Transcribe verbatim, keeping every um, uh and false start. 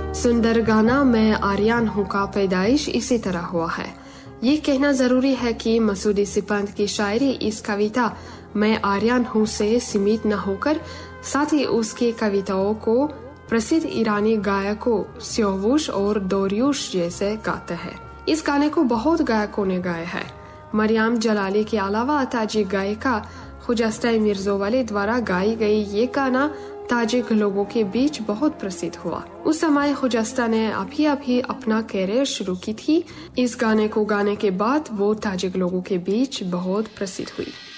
सुंदर गाना मैं आर्यन हूँ का पैदाइश इसी तरह हुआ है। ये कहना जरूरी है कि मसूदी सिपंद की शायरी इस कविता मैं आर्यन हूँ से सीमित न होकर साथ ही उसकी कविताओं को प्रसिद्ध ईरानी गायकों सियावुश और दोरियुश जैसे गाते हैं। इस गाने को बहुत गायकों ने गाया है। मरियम जलाली के अलावा ताजिक गायिका खुजस्ता मिर्ज़ोवाली द्वारा गाई गई ये गाना ताजिक लोगों के बीच बहुत प्रसिद्ध हुआ। उस समय खुजस्ता ने अभी अभी अपना कैरियर शुरू की थी। इस गाने को गाने के बाद वो ताजिक लोगों के बीच बहुत प्रसिद्ध हुई।